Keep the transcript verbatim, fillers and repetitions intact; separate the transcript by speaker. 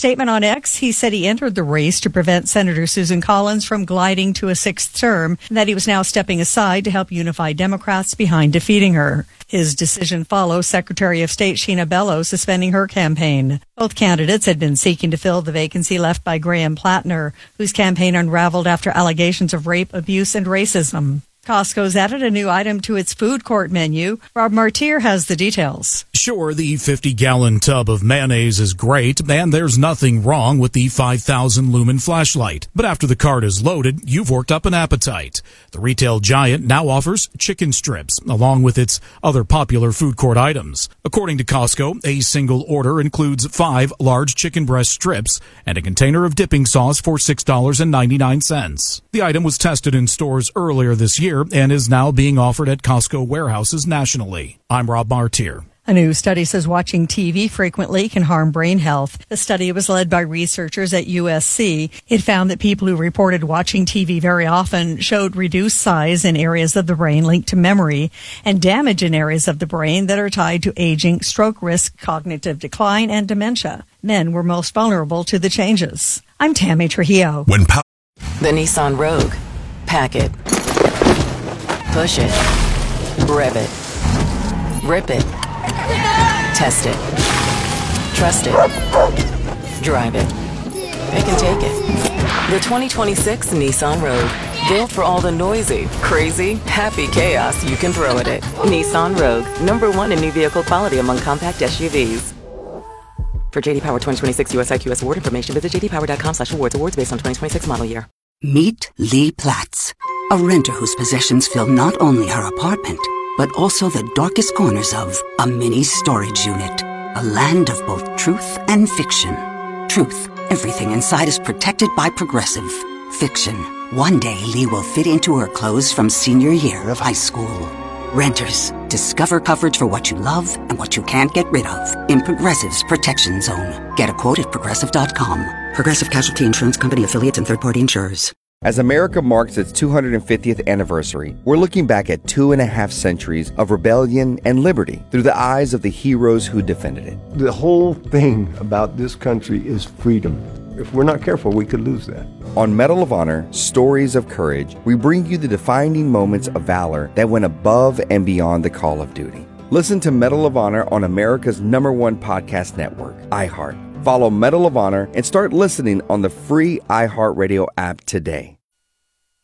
Speaker 1: statement on X, he said he entered the race to prevent Senator Susan Collins from gliding to a sixth term, and that he was now stepping aside to help unify Democrats behind defeating her. His decision follows Secretary of State Sheena Bello suspending her campaign. Both candidates had been seeking to fill the vacancy left by Graham Plattner, whose campaign unraveled after allegations of rape, abuse, and racism. Costco's added a new item to its food court menu. Rob Martier has the details.
Speaker 2: Sure, the fifty-gallon tub of mayonnaise is great, and there's nothing wrong with the five thousand lumen flashlight. But after the cart is loaded, you've worked up an appetite. The retail giant now offers chicken strips, along with its other popular food court items. According to Costco, a single order includes five large chicken breast strips and a container of dipping sauce for six dollars and ninety-nine cents. The item was tested in stores earlier this year and is now being offered at Costco warehouses nationally. I'm Rob Martier.
Speaker 1: A new study says watching T V frequently can harm brain health. The study was led by researchers at U S C. It found that people who reported watching T V very often showed reduced size in areas of the brain linked to memory and damage in areas of the brain that are tied to aging, stroke risk, cognitive decline, and dementia. Men were most vulnerable to the changes. I'm Tammy Trujillo.
Speaker 3: When po-
Speaker 4: the Nissan Rogue. Pack it. Push it. Rev it. Rip it. Test it. Trust it. Drive it. Pick and take it. The twenty twenty-six Nissan Rogue. Built for all the noisy, crazy, happy chaos you can throw at it. Nissan Rogue. Number one in new vehicle quality among compact S U Vs. For J D Power twenty twenty-six U S I Q S award information, visit j d power dot com slash awards. Awards based on twenty twenty-six model year.
Speaker 5: Meet Lee Platts, a renter whose possessions fill not only her apartment, but also the darkest corners of a mini storage unit. A land of both truth and fiction. Truth, everything inside is protected by Progressive. Fiction, one day Lee will fit into her clothes from senior year of high school. Renters, discover coverage for what you love and what you can't get rid of in Progressive's Protection Zone. Get a quote at progressive dot com. Progressive Casualty Insurance Company affiliates and third-party insurers.
Speaker 6: As America marks its two hundred fiftieth anniversary, we're looking back at two and a half centuries of rebellion and liberty through the eyes of the heroes who defended it.
Speaker 7: The whole thing about this country is freedom. If we're not careful, we could lose that.
Speaker 6: On Medal of Honor, Stories of Courage, we bring you the defining moments of valor that went above and beyond the call of duty. Listen to Medal of Honor on America's number one podcast network, iHeart. Follow Medal of Honor and start listening on the free iHeartRadio app today.